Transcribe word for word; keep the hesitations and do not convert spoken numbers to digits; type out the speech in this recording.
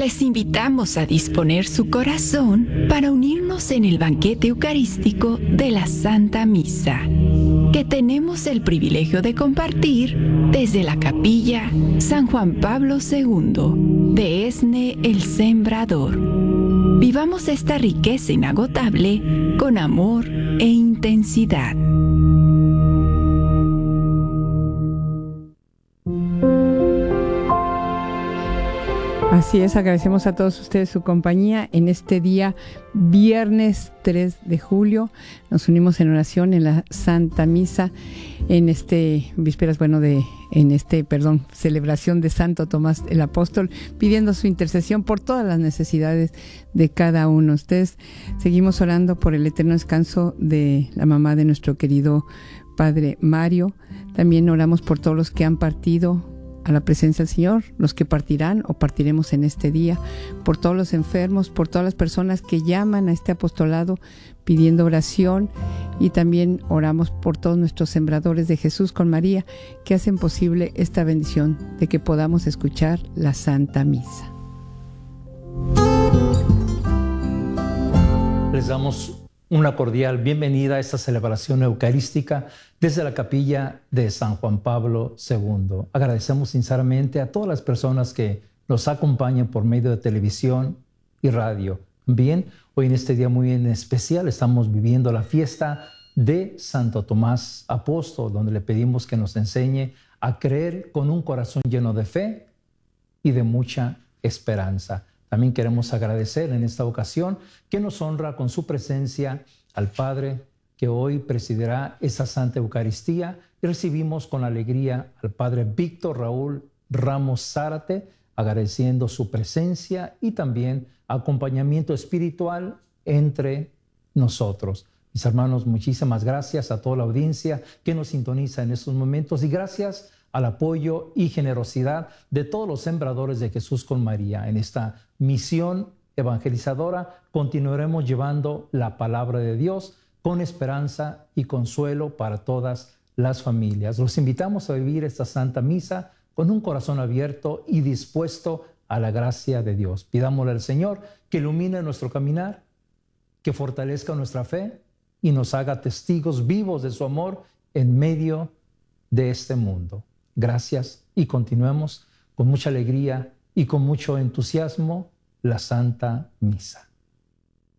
les invitamos a disponer su corazón para unirnos en el banquete eucarístico de la Santa Misa, que tenemos el privilegio de compartir desde la Capilla San Juan Pablo segundo de Esne el Sembrador. Vivamos esta riqueza inagotable con amor e intensidad. Así es, agradecemos a todos ustedes su compañía en este día, viernes tres de julio. Nos unimos en oración en la Santa Misa, en este vísperas, bueno, de, en este, perdón, celebración de Santo Tomás el Apóstol, pidiendo su intercesión por todas las necesidades de cada uno. Ustedes, seguimos orando por el eterno descanso de la mamá de nuestro querido Padre Mario. También oramos por todos los que han partido a la presencia del Señor, los que partirán o partiremos en este día, por todos los enfermos, por todas las personas que llaman a este apostolado pidiendo oración, y también oramos por todos nuestros sembradores de Jesús con María que hacen posible esta bendición de que podamos escuchar la Santa Misa. Les damos una cordial bienvenida a esta celebración eucarística desde la capilla de San Juan Pablo segundo. Agradecemos sinceramente a todas las personas que nos acompañan por medio de televisión y radio. Bien, hoy en este día muy en especial estamos viviendo la fiesta de Santo Tomás Apóstol, donde le pedimos que nos enseñe a creer con un corazón lleno de fe y de mucha esperanza. También queremos agradecer en esta ocasión que nos honra con su presencia al Padre que hoy presidirá esta Santa Eucaristía, y recibimos con alegría al Padre Víctor Raúl Ramos Zárate, agradeciendo su presencia y también acompañamiento espiritual entre nosotros. Mis hermanos, muchísimas gracias a toda la audiencia que nos sintoniza en estos momentos, y gracias al apoyo y generosidad de todos los sembradores de Jesús con María. En esta misión evangelizadora continuaremos llevando la palabra de Dios con esperanza y consuelo para todas las familias. Los invitamos a vivir esta Santa Misa con un corazón abierto y dispuesto a la gracia de Dios. Pidámosle al Señor que ilumine nuestro caminar, que fortalezca nuestra fe y nos haga testigos vivos de su amor en medio de este mundo. Gracias, y continuemos con mucha alegría y con mucho entusiasmo la Santa Misa.